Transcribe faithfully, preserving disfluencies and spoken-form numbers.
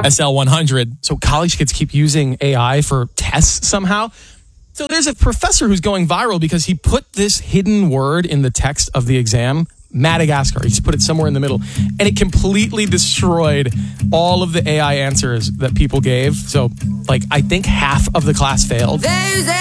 S L one hundred. So college kids keep using A I for tests somehow. So there's a professor who's going viral because he put this hidden word in the text of the exam, Madagascar. He just put it somewhere in the middle, and it completely destroyed all of the A I answers that people gave. So, like, I think half of the class failed. There's